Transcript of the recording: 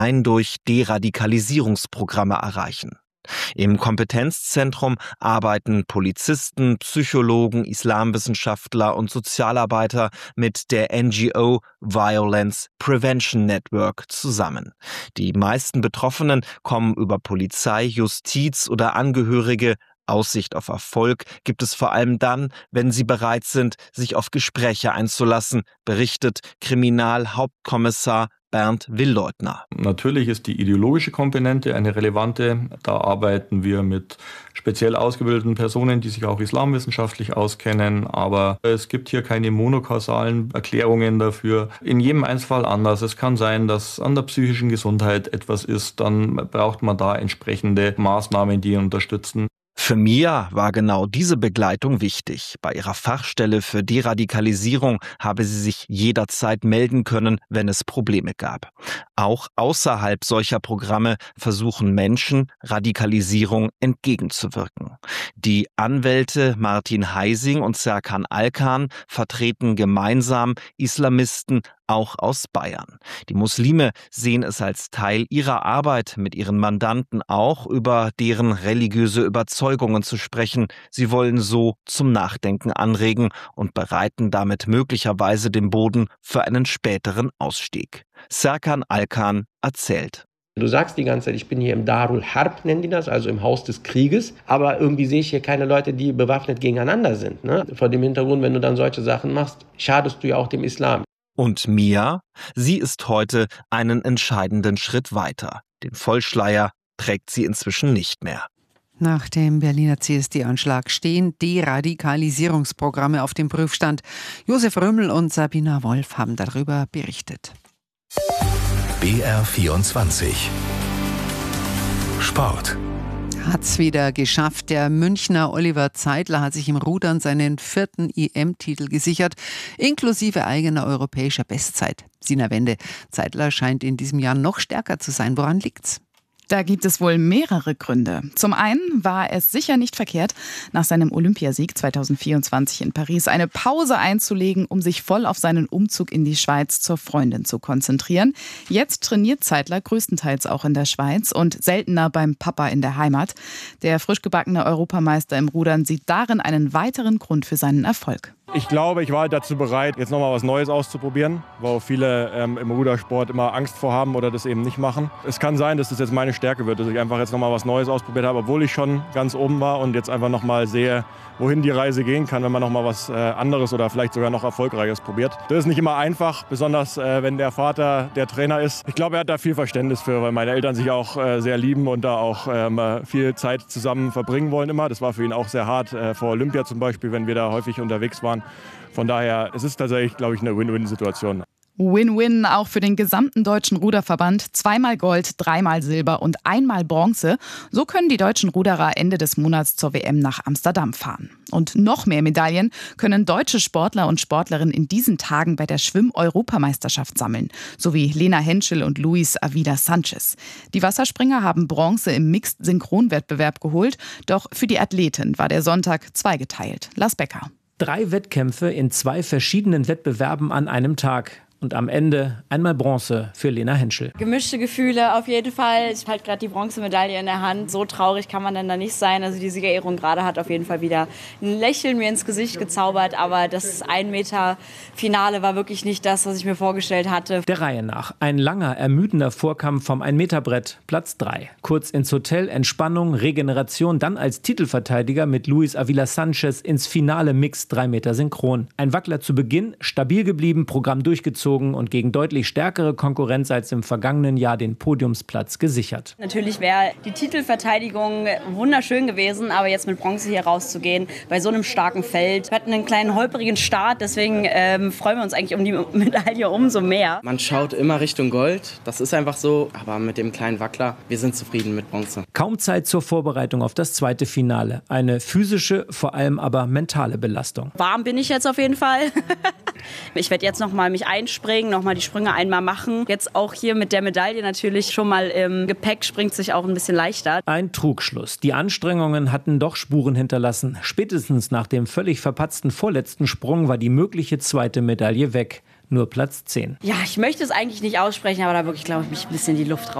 durch Deradikalisierungsprogramme erreichen. Im Kompetenzzentrum arbeiten Polizisten, Psychologen, Islamwissenschaftler und Sozialarbeiter mit der NGO Violence Prevention Network zusammen. Die meisten Betroffenen kommen über Polizei, Justiz oder Angehörige. Aussicht auf Erfolg gibt es vor allem dann, wenn sie bereit sind, sich auf Gespräche einzulassen, berichtet Kriminalhauptkommissar Bernd Willeutner. Natürlich ist die ideologische Komponente eine relevante. Da arbeiten wir mit speziell ausgebildeten Personen, die sich auch islamwissenschaftlich auskennen. Aber es gibt hier keine monokausalen Erklärungen dafür. In jedem Einzelfall anders. Es kann sein, dass an der psychischen Gesundheit etwas ist. Dann braucht man da entsprechende Maßnahmen, die ihn unterstützen. Für Mia war genau diese Begleitung wichtig. Bei ihrer Fachstelle für Deradikalisierung habe sie sich jederzeit melden können, wenn es Probleme gab. Auch außerhalb solcher Programme versuchen Menschen, Radikalisierung entgegenzuwirken. Die Anwälte Martin Heising und Serkan Alkan vertreten gemeinsam Islamisten auch aus Bayern. Die Muslime sehen es als Teil ihrer Arbeit, mit ihren Mandanten auch über deren religiöse Überzeugungen zu sprechen. Sie wollen so zum Nachdenken anregen und bereiten damit möglicherweise den Boden für einen späteren Ausstieg. Serkan Alkan erzählt. Du sagst die ganze Zeit, ich bin hier im Darul Harb, nennen die das, also im Haus des Krieges. Aber irgendwie sehe ich hier keine Leute, die bewaffnet gegeneinander sind. Ne? Vor dem Hintergrund, wenn du dann solche Sachen machst, schadest du ja auch dem Islam. Und Mia? Sie ist heute einen entscheidenden Schritt weiter. Den Vollschleier trägt sie inzwischen nicht mehr. Nach dem Berliner CSD-Anschlag stehen Deradikalisierungsprogramme auf dem Prüfstand. Josef Römmel und Sabina Wolf haben darüber berichtet. BR24 Sport. Hat's wieder geschafft. Der Münchner Oliver Zeitler hat sich im Rudern seinen 4. EM-Titel gesichert, inklusive eigener europäischer Bestzeit. Sina Wende, Zeitler scheint in diesem Jahr noch stärker zu sein. Woran liegt's? Da gibt es wohl mehrere Gründe. Zum einen war es sicher nicht verkehrt, nach seinem Olympiasieg 2024 in Paris eine Pause einzulegen, um sich voll auf seinen Umzug in die Schweiz zur Freundin zu konzentrieren. Jetzt trainiert Zeitler größtenteils auch in der Schweiz und seltener beim Papa in der Heimat. Der frisch gebackene Europameister im Rudern sieht darin einen weiteren Grund für seinen Erfolg. Ich glaube, ich war dazu bereit, jetzt nochmal was Neues auszuprobieren, wo auch viele im Rudersport immer Angst vor haben oder das eben nicht machen. Es kann sein, dass das jetzt meine Stärke wird, dass ich einfach jetzt nochmal was Neues ausprobiert habe, obwohl ich schon ganz oben war und jetzt einfach nochmal sehe, wohin die Reise gehen kann, wenn man nochmal was anderes oder vielleicht sogar noch Erfolgreiches probiert. Das ist nicht immer einfach, besonders wenn der Vater der Trainer ist. Ich glaube, er hat da viel Verständnis für, weil meine Eltern sich auch sehr lieben und da auch viel Zeit zusammen verbringen wollen immer. Das war für ihn auch sehr hart, vor Olympia zum Beispiel, wenn wir da häufig unterwegs waren. Von daher, es ist tatsächlich, glaube ich, eine Win-Win-Situation. Win-Win auch für den gesamten deutschen Ruderverband. 2-mal Gold, 3-mal Silber und 1-mal Bronze. So können die deutschen Ruderer Ende des Monats zur WM nach Amsterdam fahren. Und noch mehr Medaillen können deutsche Sportler und Sportlerinnen in diesen Tagen bei der Schwimm-Europameisterschaft sammeln. So wie Lena Henschel und Luis Avila Sanchez. Die Wasserspringer haben Bronze im Mixed-Synchronwettbewerb geholt. Doch für die Athleten war der Sonntag zweigeteilt. Lars Becker. 3 Wettkämpfe in 2 verschiedenen Wettbewerben an einem Tag. Und am Ende einmal Bronze für Lena Henschel. Gemischte Gefühle auf jeden Fall. Ich halte gerade die Bronzemedaille in der Hand. So traurig kann man dann da nicht sein. Also die Siegerehrung gerade hat auf jeden Fall wieder ein Lächeln mir ins Gesicht gezaubert. Aber das 1-Meter-Finale war wirklich nicht das, was ich mir vorgestellt hatte. Der Reihe nach. Ein langer, ermüdender Vorkampf vom 1-Meter-Brett, Platz 3. Kurz ins Hotel, Entspannung, Regeneration. Dann als Titelverteidiger mit Luis Avila Sanchez ins Finale Mixed 3 Meter Synchron. Ein Wackler zu Beginn, stabil geblieben, Programm durchgezogen und gegen deutlich stärkere Konkurrenz als im vergangenen Jahr den Podiumsplatz gesichert. Natürlich wäre die Titelverteidigung wunderschön gewesen, aber jetzt mit Bronze hier rauszugehen, bei so einem starken Feld. Wir hatten einen kleinen holprigen Start, deswegen freuen wir uns eigentlich um die Medaille umso mehr. Man schaut immer Richtung Gold, das ist einfach so, aber mit dem kleinen Wackler, wir sind zufrieden mit Bronze. Kaum Zeit zur Vorbereitung auf das zweite Finale. Eine physische, vor allem aber mentale Belastung. Warm bin ich jetzt auf jeden Fall. Ich werde jetzt noch mal mich einspringen, noch mal die Sprünge einmal machen. Jetzt auch hier mit der Medaille natürlich schon mal im Gepäck springt sich auch ein bisschen leichter. Ein Trugschluss. Die Anstrengungen hatten doch Spuren hinterlassen. Spätestens nach dem völlig verpatzten vorletzten Sprung war die mögliche zweite Medaille weg. nur Platz 10. Ja, ich möchte es eigentlich nicht aussprechen, aber da wirklich, glaube ich, mich ein bisschen die Luft raus.